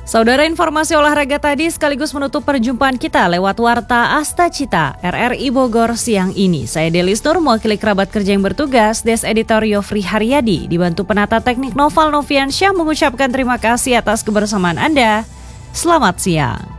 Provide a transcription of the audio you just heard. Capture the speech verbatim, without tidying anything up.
Saudara, informasi olahraga tadi sekaligus menutup perjumpaan kita lewat Warta Asta Cita R R I Bogor siang ini. Saya Delis Nur, mewakili kerabat kerja yang bertugas, Des Editor Yofri Haryadi, dibantu penata teknik Noval Noviansyah, mengucapkan terima kasih atas kebersamaan Anda. Selamat siang.